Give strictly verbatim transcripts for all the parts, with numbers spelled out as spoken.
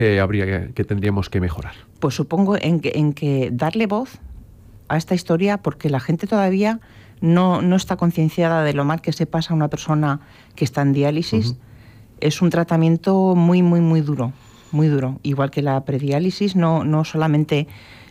que habría que tendríamos que mejorar? Pues supongo en que, en que darle voz a esta historia, porque la gente todavía no, no está concienciada de lo mal que se pasa a una persona que está en diálisis. Uh-huh. Es un tratamiento muy, muy, muy duro, muy duro. Igual que la prediálisis, no, no solamente...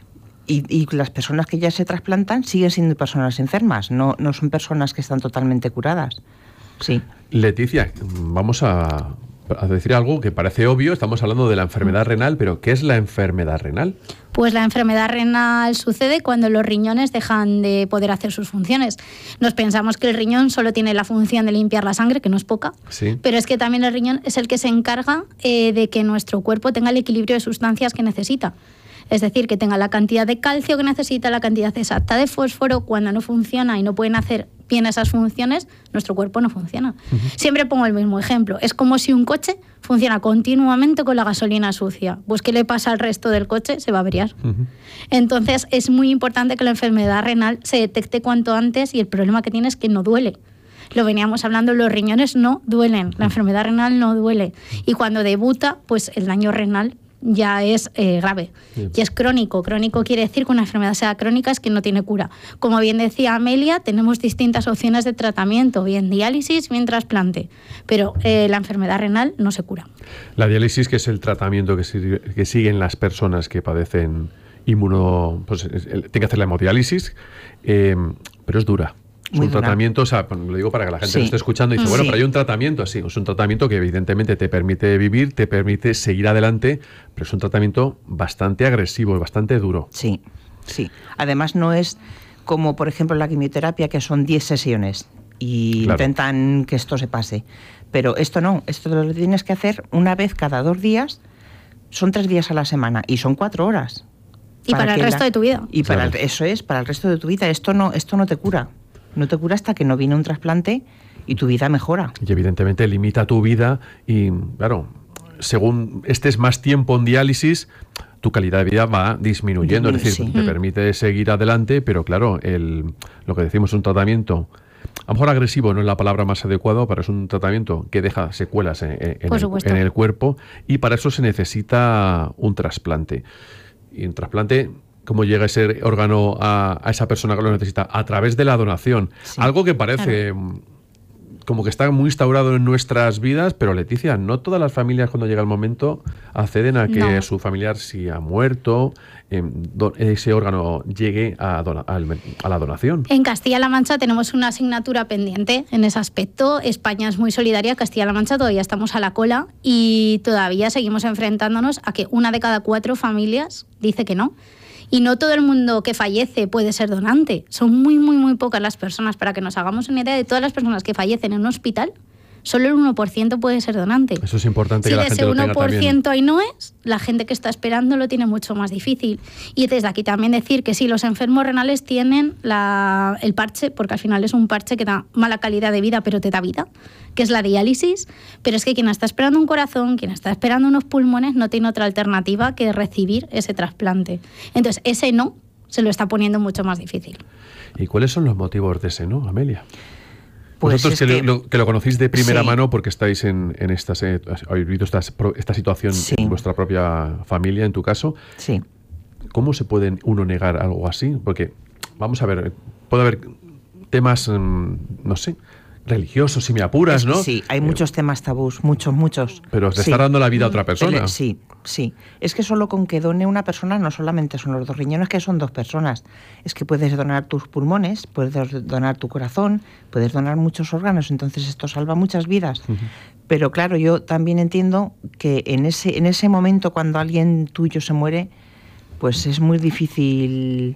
Y, y las personas que ya se trasplantan siguen siendo personas enfermas, no, no son personas que están totalmente curadas. Sí. Leticia, vamos a, a decir algo que parece obvio. Estamos hablando de la enfermedad renal, pero ¿qué es la enfermedad renal? Pues la enfermedad renal sucede cuando los riñones dejan de poder hacer sus funciones. Nos pensamos que el riñón solo tiene la función de limpiar la sangre, que no es poca, sí. Pero es que también el riñón es el que se encarga eh, de que nuestro cuerpo tenga el equilibrio de sustancias que necesita. Es decir, que tenga la cantidad de calcio que necesita, la cantidad exacta de fósforo. Cuando no funciona y no pueden hacer bien esas funciones, nuestro cuerpo no funciona. Uh-huh. Siempre pongo el mismo ejemplo. Es como si un coche funciona continuamente con la gasolina sucia. Pues, ¿qué le pasa al resto del coche? Se va a averiar. Uh-huh. Entonces, es muy importante que la enfermedad renal se detecte cuanto antes, y el problema que tiene es que no duele. Lo veníamos hablando, los riñones no duelen, la enfermedad renal no duele. Y cuando debuta, pues el daño renal ya es eh, grave. Bien. Y es crónico. Crónico quiere decir que una enfermedad sea crónica es que no tiene cura. Como bien decía Amelia, tenemos distintas opciones de tratamiento, bien diálisis, bien trasplante, pero eh, la enfermedad renal no se cura. La diálisis, que es el tratamiento que, sigue, que siguen las personas que padecen inmuno... Pues tienen que hacer la hemodiálisis, eh, pero es dura. Es Muy un dura. tratamiento, o sea, lo digo para que la gente sí. lo esté escuchando y dice, bueno, sí. pero hay un tratamiento así. Es un tratamiento que evidentemente te permite vivir, te permite seguir adelante, pero es un tratamiento bastante agresivo, bastante duro. Sí, sí. Además no es como, por ejemplo, la quimioterapia, que son diez sesiones y claro. intentan que esto se pase. Pero esto no, esto lo tienes que hacer una vez cada dos días, son tres días a la semana y son cuatro horas. Y para, para el resto la, de tu vida. Y para claro. el, eso es, para el resto de tu vida. Esto no, esto no te cura. No te cura hasta que no viene un trasplante y tu vida mejora. Y evidentemente limita tu vida y, claro, según estés más tiempo en diálisis, tu calidad de vida va disminuyendo. Es decir, sí. te permite seguir adelante, pero claro, el, lo que decimos es un tratamiento, a lo mejor agresivo no es la palabra más adecuada, pero es un tratamiento que deja secuelas en, en, el, en el cuerpo, y para eso se necesita un trasplante. Y un trasplante... ¿Cómo llega ese órgano a, a esa persona que lo necesita? A través de la donación. Sí, algo que parece claro. como que está muy instaurado en nuestras vidas, pero Leticia, no todas las familias cuando llega el momento acceden a que no. su familiar, si ha muerto, eh, do, ese órgano llegue a, dona, a, a la donación. En Castilla-La Mancha tenemos una asignatura pendiente en ese aspecto. España es muy solidaria, Castilla-La Mancha todavía estamos a la cola y todavía seguimos enfrentándonos a que una de cada cuatro familias dice que no. Y no todo el mundo que fallece puede ser donante. Son muy, muy, muy pocas las personas. Para que nos hagamos una idea, de todas las personas que fallecen en un hospital, solo el uno por ciento puede ser donante. Eso es importante si que la gente lo tenga también. Si de ese uno por ciento ahí no es, la gente que está esperando lo tiene mucho más difícil. Y desde aquí también decir que sí, los enfermos renales tienen la, el parche, porque al final es un parche que da mala calidad de vida, pero te da vida, que es la diálisis, pero es que quien está esperando un corazón, quien está esperando unos pulmones, no tiene otra alternativa que recibir ese trasplante. Entonces, ese no se lo está poniendo mucho más difícil. ¿Y cuáles son los motivos de ese no, Amelia? Pues vosotros que, que, lo, que lo conocéis de primera sí. mano porque estáis en, en estas, eh, habéis vivido esta, esta situación sí. en vuestra propia familia, en tu caso. Sí. ¿Cómo se puede uno negar algo así? Porque, vamos a ver, puede haber temas, mmm, no sé, religiosos, si me apuras, ¿no? Sí, hay muchos temas tabús, muchos, muchos. Pero se sí. está dando la vida a otra persona. El, sí, sí. Es que solo con que done una persona no solamente son los dos riñones, que son dos personas. Es que puedes donar tus pulmones, puedes donar tu corazón, puedes donar muchos órganos, entonces esto salva muchas vidas. Uh-huh. Pero claro, yo también entiendo que en ese, en ese momento cuando alguien tuyo se muere, pues es muy difícil...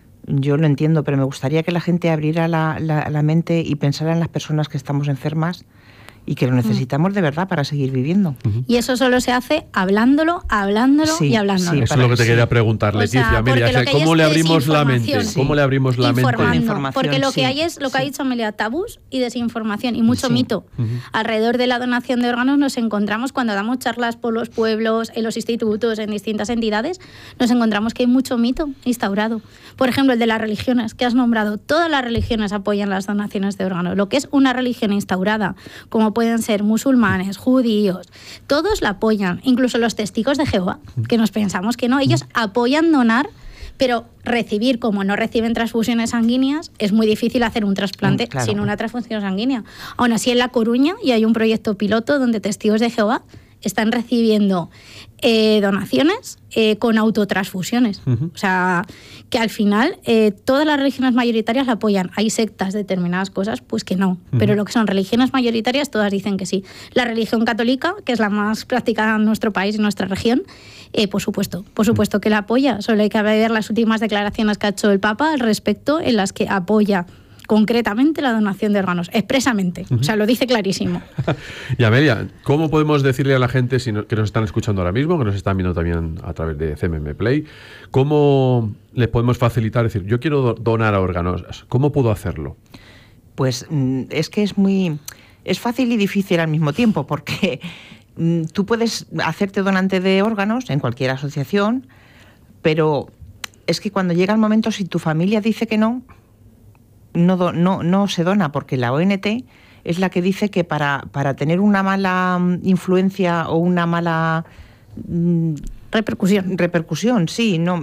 Yo lo entiendo, pero me gustaría que la gente abriera la, la, la mente y pensara en las personas que estamos enfermas y que lo necesitamos de verdad para seguir viviendo. Uh-huh. Y eso solo se hace hablándolo, hablándolo sí, y hablándolo. Sí, eso es lo que te sí. quería preguntar, Leticia. O sea, Amelia, ¿cómo le abrimos la mente? Sí. ¿Cómo le abrimos la mente? Información, porque lo que sí. hay es, lo que sí. ha dicho Amelia, tabús y desinformación y mucho sí. mito. Uh-huh. Alrededor de la donación de órganos nos encontramos, cuando damos charlas por los pueblos, en los institutos, en distintas entidades, nos encontramos que hay mucho mito instaurado. Por ejemplo, el de las religiones, que has nombrado. Todas las religiones apoyan las donaciones de órganos. Lo que es una religión instaurada, como pueden ser musulmanes, judíos, todos la apoyan, incluso los testigos de Jehová, que nos pensamos que no, ellos apoyan donar, pero recibir, como no reciben transfusiones sanguíneas, es muy difícil hacer un trasplante claro. sin una transfusión sanguínea. Aún así, en La Coruña y hay un proyecto piloto donde testigos de Jehová están recibiendo eh, donaciones eh, con autotransfusiones. Uh-huh. O sea, que al final eh, todas las religiones mayoritarias apoyan. Hay sectas de determinadas cosas, pues que no. Uh-huh. Pero lo que son religiones mayoritarias, todas dicen que sí. La religión católica, que es la más practicada en nuestro país y en nuestra región, eh, por supuesto, por supuesto que la apoya. Solo hay que ver las últimas declaraciones que ha hecho el Papa al respecto, en las que apoya concretamente la donación de órganos, expresamente. Uh-huh. O sea, lo dice clarísimo. Y Amelia, ¿cómo podemos decirle a la gente si no, que nos están escuchando ahora mismo, que nos están viendo también a través de C M M Play, cómo les podemos facilitar, decir, yo quiero do- donar órganos, ¿cómo puedo hacerlo? Pues es que es muy... es fácil y difícil al mismo tiempo, porque tú puedes hacerte donante de órganos en cualquier asociación, pero es que cuando llega el momento, si tu familia dice que no, No, do, no, no se dona, porque la O N T es la que dice que para, para tener una mala influencia o una mala mm, repercusión, repercusión sí, no,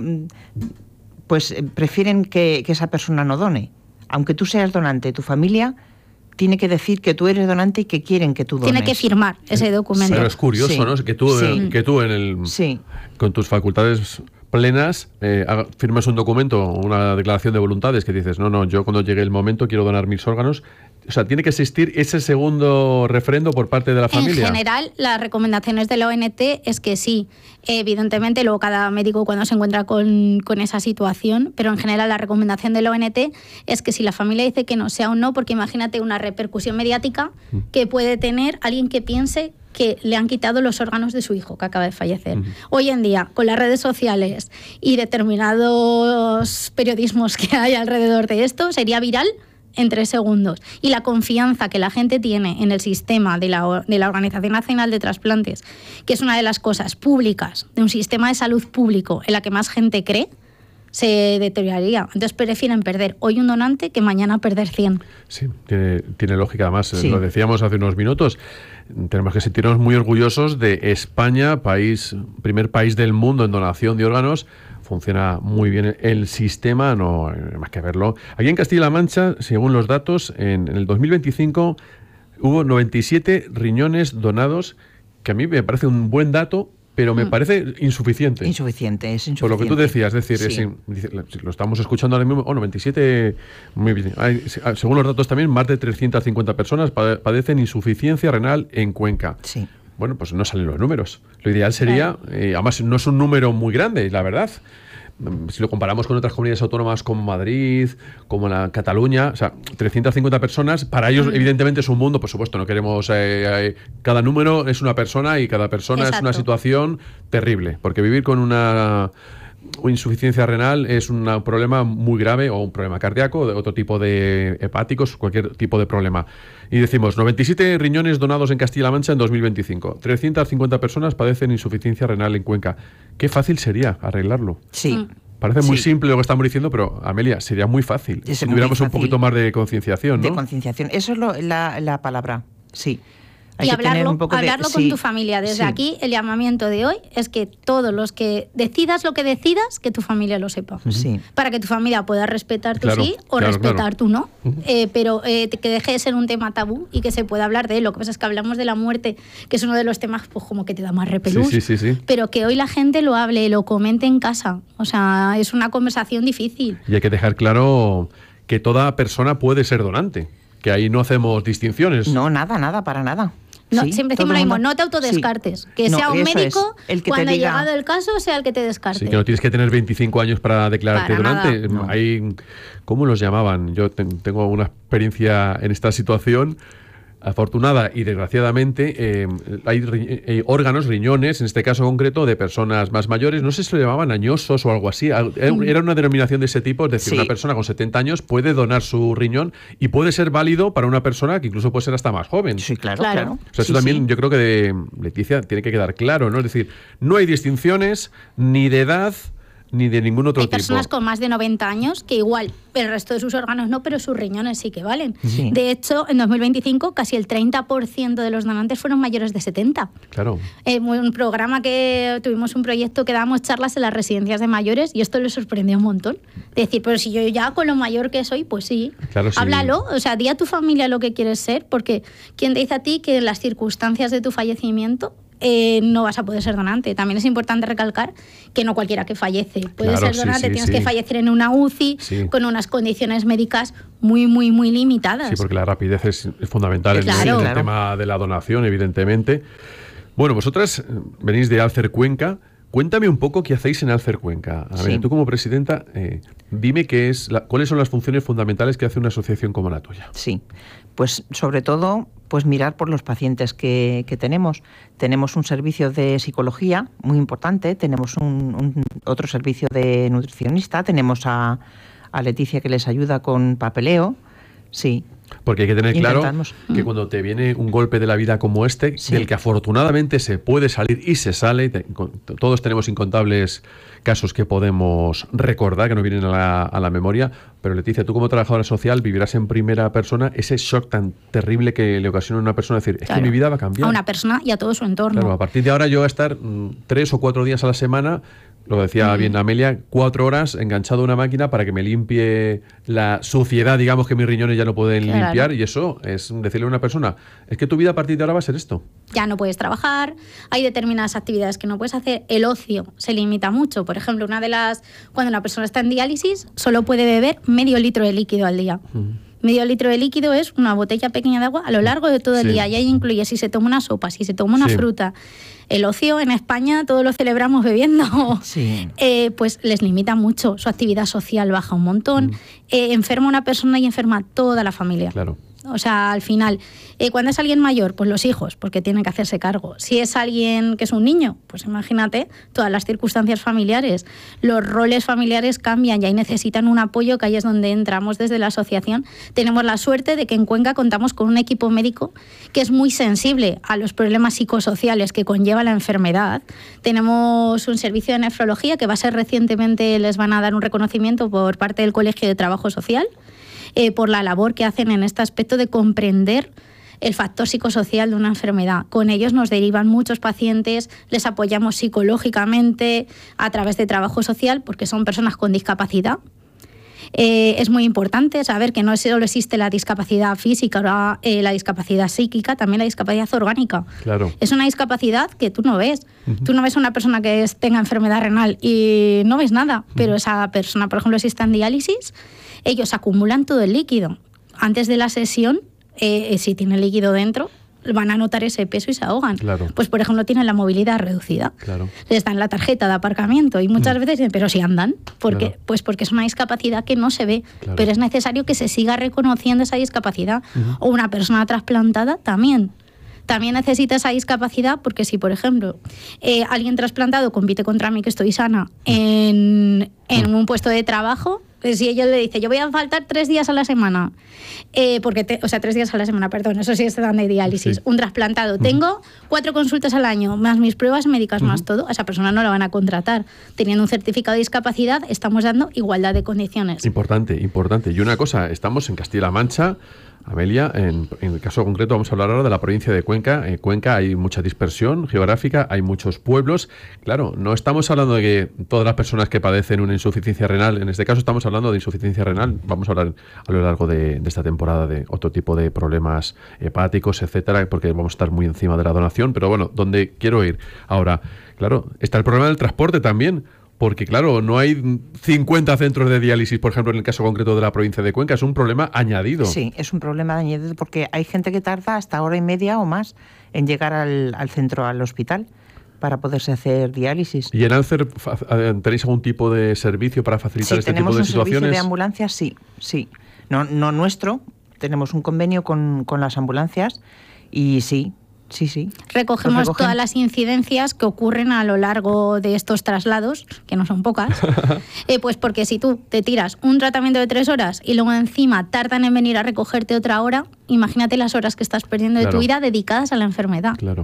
pues prefieren que, que esa persona no done. Aunque tú seas donante, tu familia tiene que decir que tú eres donante y que quieren que tú dones. Tiene que firmar ese documento. Pero es curioso, sí. ¿no? Que tú, sí. que tú en el, sí. con tus facultades plenas, eh, firmas un documento, una declaración de voluntades que dices, no, no, yo cuando llegue el momento quiero donar mis órganos. O sea, ¿tiene que existir ese segundo refrendo por parte de la familia? En general, las recomendaciones de la O N T es que sí. Evidentemente, luego cada médico cuando se encuentra con, con esa situación, pero en general la recomendación de la O N T es que si la familia dice que no, sea un no, porque imagínate una repercusión mediática mm. que puede tener alguien que piense que le han quitado los órganos de su hijo que acaba de fallecer. Uh-huh. Hoy en día, con las redes sociales y determinados periodismos que hay alrededor de esto, sería viral en tres segundos. Y la confianza que la gente tiene en el sistema de la, de la Organización Nacional de Trasplantes, que es una de las cosas públicas, de un sistema de salud público en la que más gente cree, se deterioraría. Entonces prefieren perder hoy un donante que mañana perder cien. Sí, tiene, tiene lógica. Además, sí. lo decíamos hace unos minutos, tenemos que sentirnos muy orgullosos de España, país, primer país del mundo en donación de órganos. Funciona muy bien el sistema, no hay más que verlo. Aquí en Castilla-La Mancha, según los datos, en, en el dos mil veinticinco hubo noventa y siete riñones donados, que a mí me parece un buen dato, pero me mm. parece insuficiente. Insuficiente, es insuficiente. Por lo que tú decías, es decir, sí. es, lo estamos escuchando ahora mismo, oh, noventa y siete, muy bien. Hay, según los datos también, más de trescientas cincuenta personas padecen insuficiencia renal en Cuenca. Sí. Bueno, pues no salen los números. Lo ideal sería, eh, además no es un número muy grande, la verdad. Si lo comparamos con otras comunidades autónomas como Madrid, como la Cataluña, o sea, trescientas cincuenta personas, para ellos mm. evidentemente es un mundo, por supuesto, no queremos... Eh, eh, cada número es una persona y cada persona Exacto. es una situación terrible, porque vivir con una... insuficiencia renal es un problema muy grave, o un problema cardíaco, o de otro tipo de hepáticos, cualquier tipo de problema. Y decimos, noventa y siete riñones donados en Castilla-La Mancha en dos mil veinticinco. trescientas cincuenta personas padecen insuficiencia renal en Cuenca. Qué fácil sería arreglarlo. Sí. Parece muy sí. simple lo que estamos diciendo, pero Amelia, sería muy fácil es si tuviéramos fácil. un poquito más de concienciación, ¿no? De concienciación. Eso es lo, la, la palabra, sí. Hay y hablarlo, hablarlo de, con sí, tu familia. Desde sí. aquí, el llamamiento de hoy es que todos los que decidas lo que decidas, que tu familia lo sepa. Sí. Para que tu familia pueda respetar tu claro, sí o claro, respetar claro. tu no. Uh-huh. Eh, pero eh, que deje de ser un tema tabú y que se pueda hablar de él. Lo que pasa es que hablamos de la muerte, que es uno de los temas pues como que te da más repelús. Sí, sí, sí, sí. Pero que hoy la gente lo hable, lo comente en casa. O sea, es una conversación difícil. Y hay que dejar claro que toda persona puede ser donante. Que ahí no hacemos distinciones. No, nada, nada, para nada. No, sí, siempre decimos lo mismo, no te autodescartes. Sí. Que no, sea un médico, es, el que cuando te diga... ha llegado el caso, sea el que te descarte. Sí, que no tienes que tener veinticinco años para declararte para donante. No. Hay, ¿cómo los llamaban? Yo te, tengo una experiencia en esta situación. Afortunada y desgraciadamente eh, hay ri- eh, órganos, riñones, en este caso concreto, de personas más mayores, no sé si lo llamaban añosos o algo así, era una denominación de ese tipo, es decir, sí. una persona con setenta años puede donar su riñón y puede ser válido para una persona que incluso puede ser hasta más joven. Sí, claro, claro. claro. O sea, eso sí, también sí. yo creo que de Leticia tiene que quedar claro, ¿no? Es decir, no hay distinciones ni de edad, Ni de ningún otro Hay tipo. Hay personas con más de noventa años que igual el resto de sus órganos no, pero sus riñones sí que valen. Sí. De hecho, en dos mil veinticinco casi el treinta por ciento de los donantes fueron mayores de setenta. Claro. Eh, un programa que tuvimos un proyecto que dábamos charlas en las residencias de mayores y esto les sorprendió un montón. De decir, pero si yo ya con lo mayor que soy, pues sí. Claro, sí. Háblalo, o sea, di a tu familia lo que quieres ser, porque ¿quién te dice a ti que en las circunstancias de tu fallecimiento Eh, no vas a poder ser donante? También es importante recalcar que no cualquiera que fallece puede Claro, ser sí, donante, sí, tienes sí. que fallecer en una U C I Sí. con unas condiciones médicas muy, muy, muy limitadas. Sí, porque la rapidez es, es fundamental en, Claro. el, en el Claro. tema de la donación, evidentemente. Bueno, vosotras eh, venís de Alcer Cuenca. Cuéntame un poco qué hacéis en Alcer Cuenca. A ver, Sí. tú como presidenta, eh, dime qué es la- cuáles son las funciones fundamentales que hace una asociación como la tuya. Sí, pues sobre todo pues mirar por los pacientes que, que tenemos. Tenemos un servicio de psicología muy importante, tenemos un, un otro servicio de nutricionista, tenemos a, a Leticia que les ayuda con papeleo, sí. Porque hay que tener claro Intentamos. que cuando te viene un golpe de la vida como este, Sí. del que afortunadamente se puede salir y se sale, te- con- todos tenemos incontables casos que podemos recordar, que nos vienen a la, a la memoria, pero Leticia, tú como trabajadora social vivirás en primera persona ese shock tan terrible que le ocasiona a una persona decir, es Claro. que mi vida va a cambiar. A una persona y a todo su entorno. Claro, a partir de ahora yo voy a estar mm, tres o cuatro días a la semana, lo decía bien Amelia, cuatro horas enganchado a una máquina para que me limpie la suciedad, digamos, que mis riñones ya no pueden Claro. limpiar, y eso es decirle a una persona, es que tu vida a partir de ahora va a ser esto. Ya no puedes trabajar, hay determinadas actividades que no puedes hacer, el ocio se limita mucho. Por ejemplo, una de las cuando una persona está en diálisis, solo puede beber medio litro de líquido al día. Medio litro de líquido es una botella pequeña de agua a lo largo de todo el Sí. día. Y ahí incluye si se toma una sopa, si se toma una Sí. fruta. El ocio en España todo lo celebramos bebiendo. Sí. Eh, pues les limita mucho. Su actividad social baja un montón. Eh, enferma una persona y enferma toda la familia. Claro. O sea, al final, eh, cuando es alguien mayor, pues los hijos, porque tienen que hacerse cargo. Si es alguien que es un niño, pues imagínate todas las circunstancias familiares. Los roles familiares cambian y ahí necesitan un apoyo, que ahí es donde entramos desde la asociación. Tenemos la suerte de que en Cuenca contamos con un equipo médico que es muy sensible a los problemas psicosociales que conlleva la enfermedad. Tenemos un servicio de nefrología que va a ser recientemente, les van a dar un reconocimiento por parte del Colegio de Trabajo Social. Eh, por la labor que hacen en este aspecto de comprender el factor psicosocial de una enfermedad. Con ellos nos derivan muchos pacientes, les apoyamos psicológicamente a través de trabajo social, porque son personas con discapacidad. Eh, es muy importante saber que no solo existe la discapacidad física o eh, la discapacidad psíquica, también la discapacidad orgánica. Claro. Es una discapacidad que tú no ves. Uh-huh. Tú no ves a una persona que es, tenga enfermedad renal y no ves nada, uh-huh. pero esa persona, por ejemplo, si está en diálisis, ellos acumulan todo el líquido. Antes de la sesión, eh, si tiene líquido dentro, van a notar ese peso y se ahogan. Claro. Pues, por ejemplo, tienen la movilidad reducida. Claro. Les dan la tarjeta de aparcamiento y muchas mm. veces dicen, pero si andan. ¿Por qué? Claro. Pues porque es una discapacidad que no se ve, claro. pero es necesario que se siga reconociendo esa discapacidad. Uh-huh. O una persona trasplantada también. También necesita esa discapacidad porque si, por ejemplo, eh, alguien trasplantado compite contra mí, que estoy sana, en, en un puesto de trabajo, si ellos le dicen, yo voy a faltar tres días a la semana, eh, porque te, o sea, tres días a la semana, perdón, eso sí están de diálisis, sí. un trasplantado, uh-huh. tengo cuatro consultas al año, más mis pruebas médicas, uh-huh. más todo, a esa persona no la van a contratar. Teniendo un certificado de discapacidad, estamos dando igualdad de condiciones. Importante, importante. Y una cosa, estamos en Castilla-La Mancha. Amelia, en, en el caso concreto vamos a hablar ahora de la provincia de Cuenca. En Cuenca hay mucha dispersión geográfica, hay muchos pueblos. Claro, no estamos hablando de que todas las personas que padecen una insuficiencia renal, en este caso estamos hablando de insuficiencia renal, vamos a hablar a lo largo de, de esta temporada de otro tipo de problemas hepáticos, etcétera, porque vamos a estar muy encima de la donación, pero bueno, donde quiero ir ahora, claro, está el problema del transporte también. Porque, claro, no hay cincuenta centros de diálisis, por ejemplo, en el caso concreto de la provincia de Cuenca. Es un problema añadido. Sí, es un problema añadido porque hay gente que tarda hasta hora y media o más en llegar al, al centro, al hospital, para poderse hacer diálisis. ¿Y en Alcer tenéis algún tipo de servicio para facilitar sí, este tipo de situaciones? Sí, tenemos un servicio de ambulancias, sí, sí. No, no nuestro, tenemos un convenio con, con las ambulancias y sí. Sí, sí. Recogemos todas las incidencias que ocurren a lo largo de estos traslados, que no son pocas, eh, pues porque si tú te tiras un tratamiento de tres horas y luego encima tardan en venir a recogerte otra hora, imagínate las horas que estás perdiendo claro. de tu vida dedicadas a la enfermedad. Claro.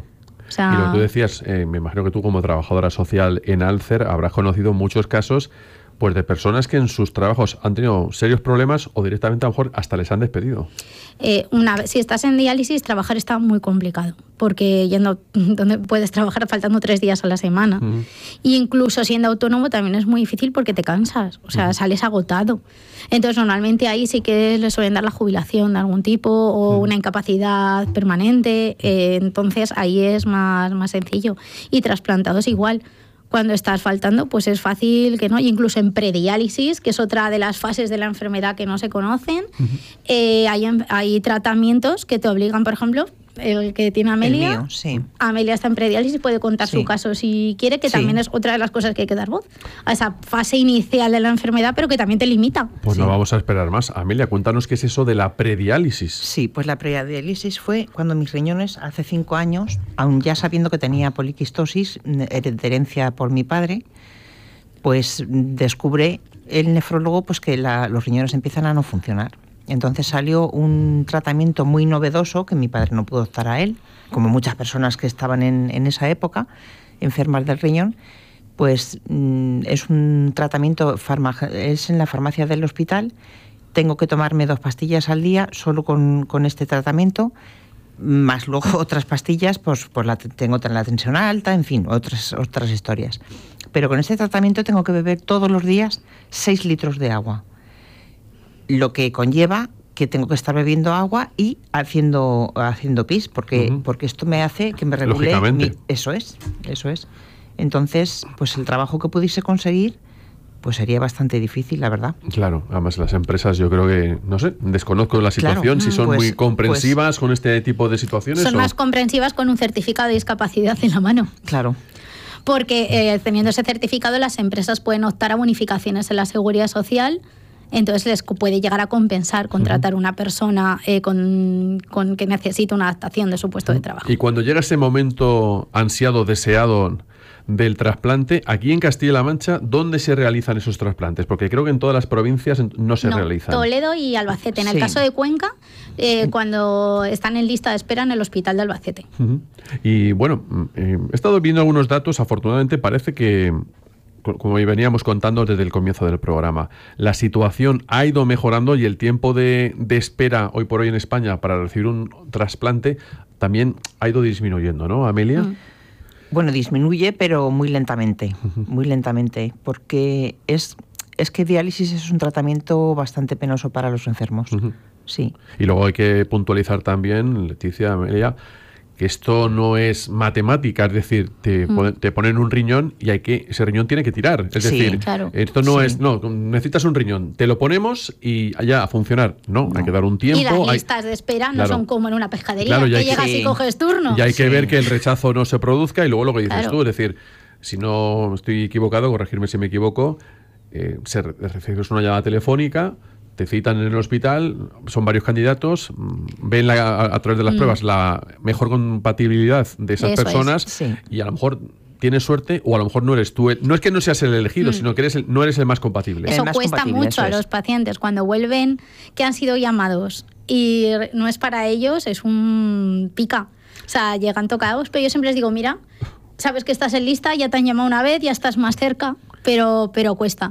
O sea, y lo que tú decías, eh, me imagino que tú como trabajadora social en Alcer habrás conocido muchos casos pues de personas que en sus trabajos han tenido serios problemas o directamente a lo mejor hasta les han despedido. Eh, una vez, si estás en diálisis, trabajar está muy complicado, porque yendo donde puedes trabajar faltando tres días a la semana. Uh-huh. Y incluso siendo autónomo también es muy difícil porque te cansas, o sea, uh-huh. sales agotado. Entonces, normalmente ahí sí que les suelen dar la jubilación de algún tipo o uh-huh. una incapacidad permanente, eh, entonces ahí es más, más sencillo. Y trasplantados igual. Cuando estás faltando, pues es fácil que no, y incluso en prediálisis, que es otra de las fases de la enfermedad que no se conocen, uh-huh. eh, hay, hay tratamientos que te obligan, por ejemplo, el que tiene Amelia. El mío, sí. Amelia está en prediálisis y puede contar sí. su caso si quiere, que sí. también es otra de las cosas que hay que dar voz a esa fase inicial de la enfermedad, pero que también te limita. Pues sí. no vamos a esperar más. Amelia, cuéntanos qué es eso de la prediálisis. Sí, pues la prediálisis fue cuando mis riñones, hace cinco años, aún ya sabiendo que tenía poliquistosis, de herencia por mi padre, pues descubre el nefrólogo pues que la, los riñones empiezan a no funcionar. Entonces salió un tratamiento muy novedoso que mi padre no pudo optar a él, como muchas personas que estaban en, en esa época, enfermas del riñón, pues mm, es un tratamiento, farma- es en la farmacia del hospital, tengo que tomarme dos pastillas al día solo con, con este tratamiento, más luego otras pastillas, pues, pues la, tengo la tensión alta, en fin, otras, otras historias. Pero con este tratamiento tengo que beber todos los días seis litros de agua. Lo que conlleva que tengo que estar bebiendo agua y haciendo haciendo pis, porque, uh-huh. porque esto me hace que me regule mi, eso es, eso es. Entonces, pues el trabajo que pudiese conseguir, pues sería bastante difícil, la verdad. Claro, además las empresas yo creo que, no sé, desconozco la situación, claro. si son pues, muy comprensivas pues, con este tipo de situaciones. Son o... más comprensivas con un certificado de discapacidad en la mano. Claro. Porque eh, teniendo ese certificado las empresas pueden optar a bonificaciones en la seguridad social. Entonces les puede llegar a compensar contratar uh-huh. una persona eh, con, con que necesita una adaptación de su puesto uh-huh. de trabajo. Y cuando llega ese momento ansiado, deseado del trasplante, aquí en Castilla-La Mancha, ¿dónde se realizan esos trasplantes? Porque creo que en todas las provincias no se no, realizan. Toledo y Albacete. En sí. el caso de Cuenca, eh, sí. cuando están en lista de espera en el hospital de Albacete. Uh-huh. Y bueno, eh, he estado viendo algunos datos, afortunadamente parece que, como veníamos contando desde el comienzo del programa, la situación ha ido mejorando y el tiempo de, de espera hoy por hoy en España para recibir un trasplante también ha ido disminuyendo, ¿no, Amelia? Mm. Bueno, disminuye, pero muy lentamente, uh-huh. muy lentamente, porque es, es que diálisis es un tratamiento bastante penoso para los enfermos. Uh-huh. Sí. Y luego hay que puntualizar también, Leticia, Amelia, que esto no es matemática, es decir, te, mm. te ponen un riñón y hay que ese riñón tiene que tirar. Es sí, decir, claro. esto no sí. es, no, necesitas un riñón, te lo ponemos y ya a funcionar. No, no. hay que dar un tiempo. Y las hay... listas de espera claro. no son como en una pescadería, claro, que que llegas que... y coges turno. Y hay sí. que ver que el rechazo no se produzca y luego lo que dices claro. tú, es decir, si no estoy equivocado, corregirme si me equivoco, eh, se recibes una llamada telefónica, te citan en el hospital, son varios candidatos, ven la, a, a través de las mm. pruebas la mejor compatibilidad de esas Eso personas es, sí. y a lo mejor tienes suerte o a lo mejor no eres tú. El, no es que no seas el elegido, mm. sino que eres el, no eres el más compatible. Eso más cuesta compatible, mucho eso a es. los pacientes cuando vuelven que han sido llamados y no es para ellos, es un pica. O sea, llegan tocados, pero yo siempre les digo, mira, sabes que estás en lista, ya te han llamado una vez, ya estás más cerca. Pero, pero cuesta.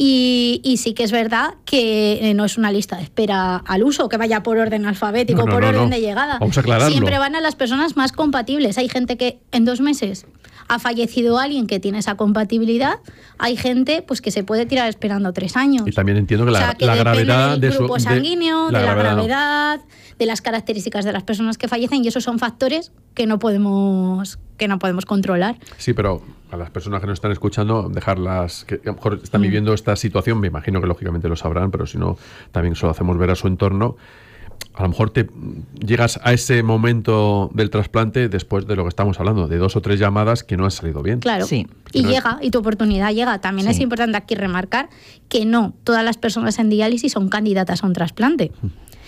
Y, y sí que es verdad que no es una lista de espera al uso, que vaya por orden alfabético, no, no, por no, orden no. de llegada. Vamos a aclararlo. Siempre van a las personas más compatibles. Hay gente que en dos meses ha fallecido alguien que tiene esa compatibilidad. Hay gente pues que se puede tirar esperando tres años. Y también entiendo que la, o sea, que la depende gravedad del de su grupo sanguíneo, de, de la, la gravedad, gravedad, de las características de las personas que fallecen, y esos son factores que no podemos que no podemos controlar. Sí, pero a las personas que nos están escuchando, dejarlas, que a lo mejor están viviendo esta situación, me imagino que lógicamente lo sabrán, pero si no, también se lo hacemos ver a su entorno. A lo mejor te llegas a ese momento del trasplante después de lo que estamos hablando, de dos o tres llamadas que no han salido bien. Claro, sí. y no llega, es... y tu oportunidad llega. También sí. es importante aquí remarcar que no todas las personas en diálisis son candidatas a un trasplante.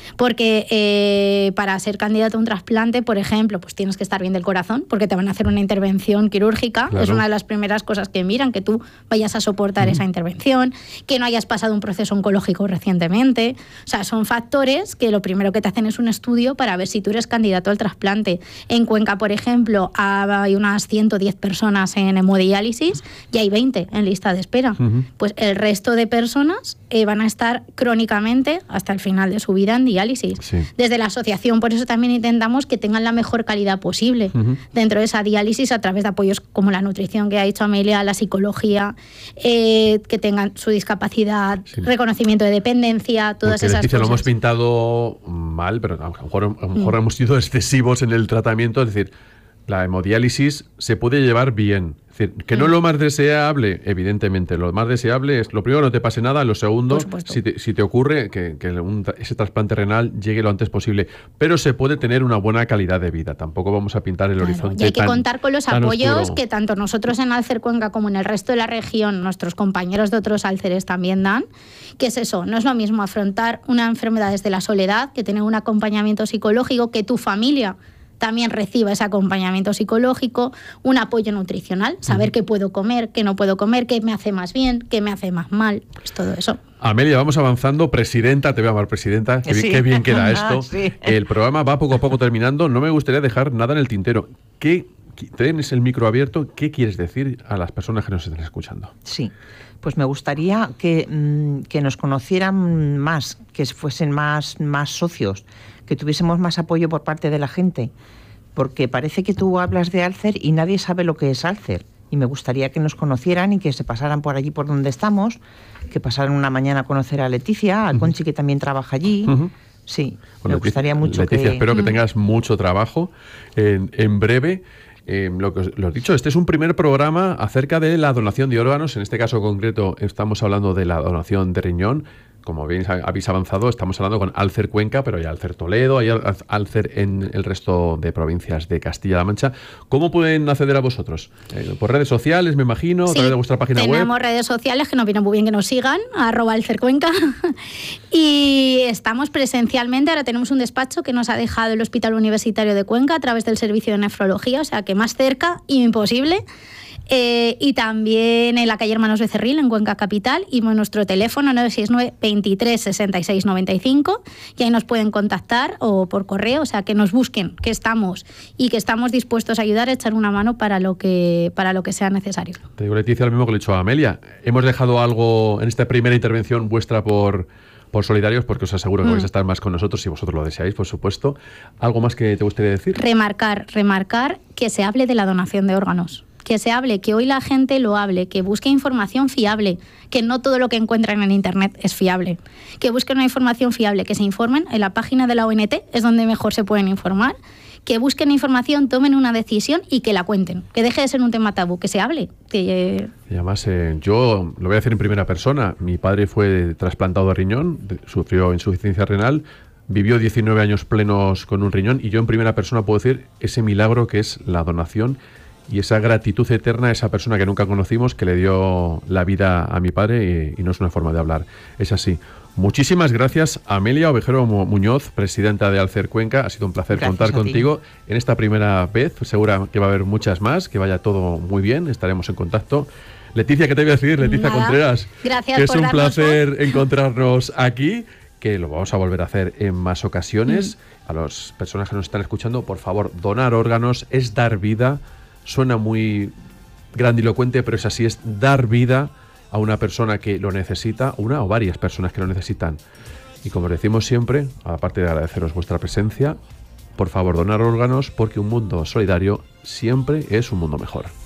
Porque eh, para ser candidato a un trasplante, por ejemplo, pues tienes que estar bien del corazón, porque te van a hacer una intervención quirúrgica. Claro. Es una de las primeras cosas que miran, que tú vayas a soportar mm. esa intervención, que no hayas pasado un proceso oncológico recientemente. O sea, son factores que lo primero que te hacen es un estudio para ver si tú eres candidato al trasplante. En Cuenca, por ejemplo, hay unas ciento diez personas en hemodiálisis y hay veinte en lista de espera. Uh-huh. Pues el resto de personas eh, van a estar crónicamente hasta el final de su vida en diálisis. Sí. Desde la asociación, por eso también intentamos que tengan la mejor calidad posible uh-huh. dentro de esa diálisis, a través de apoyos como la nutrición que ha dicho Amelia, la psicología, eh, que tengan su discapacidad, sí. reconocimiento de dependencia, todas Porque, esas Leticia, cosas. Lo hemos pintado mal, pero a lo mejor, a lo mejor mm. hemos sido excesivos en el tratamiento, es decir, la hemodiálisis se puede llevar bien. Es decir, que no es lo más deseable, evidentemente. Lo más deseable es, lo primero, no te pase nada. Lo segundo, si te, si te ocurre, que, que un, ese trasplante renal llegue lo antes posible. Pero se puede tener una buena calidad de vida. Tampoco vamos a pintar el claro, horizonte. Y hay que tan, contar con los apoyos oscuro. Que tanto nosotros en Alcer Cuenca como en el resto de la región, nuestros compañeros de otros Alceres también dan. ¿Qué es eso? No es lo mismo afrontar una enfermedad desde la soledad, que tener un acompañamiento psicológico, que tu familia también reciba ese acompañamiento psicológico, un apoyo nutricional, saber uh-huh. qué puedo comer, qué no puedo comer, qué me hace más bien, qué me hace más mal, pues todo eso. Amelia, vamos avanzando. Presidenta, te voy a llamar presidenta, qué, sí. qué bien queda esto. Ah, sí. El programa va poco a poco terminando, no me gustaría dejar nada en el tintero. ¿Qué, tienes el micro abierto, qué quieres decir a las personas que nos están escuchando? Sí, pues me gustaría que, mmm, que nos conocieran más, que fuesen más, más socios, que tuviésemos más apoyo por parte de la gente, porque parece que tú hablas de Alcer y nadie sabe lo que es Alcer, y me gustaría que nos conocieran y que se pasaran por allí por donde estamos, que pasaran una mañana a conocer a Leticia, a Conchi, que también trabaja allí. Uh-huh. Sí, bueno, me gustaría Leticia, mucho Leticia, que... espero que tengas mucho trabajo en, en breve. Eh, lo que lo he dicho, este es un primer programa acerca de la donación de órganos. En este caso concreto estamos hablando de la donación de riñón. Como bien habéis avanzado, estamos hablando con Alcer Cuenca, pero hay Alcer Toledo, hay Alcer en el resto de provincias de Castilla-La Mancha. ¿Cómo pueden acceder a vosotros? Eh, ¿Por redes sociales, me imagino? Sí, ¿a través de vuestra página tenemos web? Tenemos redes sociales, que nos viene muy bien que nos sigan, arroba Alcer Cuenca. Y estamos presencialmente, ahora tenemos un despacho que nos ha dejado el Hospital Universitario de Cuenca a través del servicio de nefrología, o sea que más cerca, imposible. Eh, y también en la calle Hermanos Becerril, en Cuenca Capital, y nuestro teléfono nueve seis nueve, veintitrés, sesenta y seis, noventa y cinco, y ahí nos pueden contactar o por correo, o sea, que nos busquen, que estamos y que estamos dispuestos a ayudar, a echar una mano para lo que, para lo que sea necesario. Te digo, Leticia, lo mismo que le he dicho a Amelia. Hemos dejado algo en esta primera intervención vuestra por... por solidarios, porque os aseguro que mm. vais a estar más con nosotros si vosotros lo deseáis, por supuesto. ¿Algo más que te gustaría decir? Remarcar, remarcar que se hable de la donación de órganos. Que se hable, que hoy la gente lo hable, que busque información fiable, que no todo lo que encuentran en Internet es fiable, que busquen una información fiable, que se informen en la página de la O N T, es donde mejor se pueden informar, que busquen información, tomen una decisión y que la cuenten, que deje de ser un tema tabú, que se hable. Que... Y además, eh, yo lo voy a decir en primera persona, mi padre fue trasplantado de riñón, sufrió insuficiencia renal, vivió diecinueve años plenos con un riñón, y yo en primera persona puedo decir ese milagro que es la donación y esa gratitud eterna a esa persona que nunca conocimos, que le dio la vida a mi padre, y, y no es una forma de hablar, es así. Muchísimas gracias, Amelia Ovejero Muñoz, presidenta de Alcer Cuenca. Ha sido un placer gracias contar contigo en esta primera vez. Segura que va a haber muchas más, que vaya todo muy bien, estaremos en contacto. Leticia, ¿qué te voy a decir? Leticia Nada. Contreras. Gracias que es por un placer voz. encontrarnos aquí, que lo vamos a volver a hacer en más ocasiones. Mm. A las personas que nos están escuchando, por favor, donar órganos es dar vida. Suena muy grandilocuente, pero es así, es dar vida a una persona que lo necesita, una o varias personas que lo necesitan. Y como decimos siempre, aparte de agradeceros vuestra presencia, por favor, donar órganos, porque un mundo solidario siempre es un mundo mejor.